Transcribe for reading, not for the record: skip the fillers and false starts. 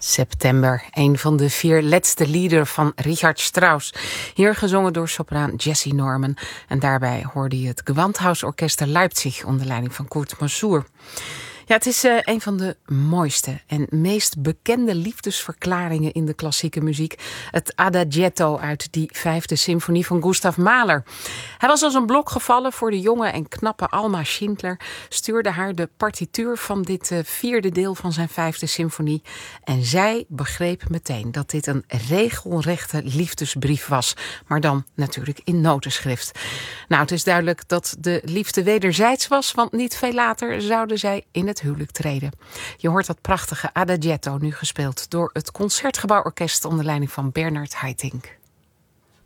September, een van de 4 laatste liederen van Richard Strauss. Hier gezongen door sopraan Jessie Norman. En daarbij hoorde je het Gewandhausorkest Leipzig onder leiding van Kurt Masur. Ja, het is een van de mooiste en meest bekende liefdesverklaringen in de klassieke muziek. Het Adagietto uit die 5e symfonie van Gustav Mahler. Hij was als een blok gevallen voor de jonge en knappe Alma Schindler. Stuurde haar de partituur van dit 4e deel van zijn 5e symfonie. En zij begreep meteen dat dit een regelrechte liefdesbrief was. Maar dan natuurlijk in notenschrift. Nou, het is duidelijk dat de liefde wederzijds was. Want niet veel later zouden zij in het huwelijk treden. Je hoort dat prachtige Adagietto nu gespeeld door het Concertgebouworkest onder leiding van Bernard Haitink.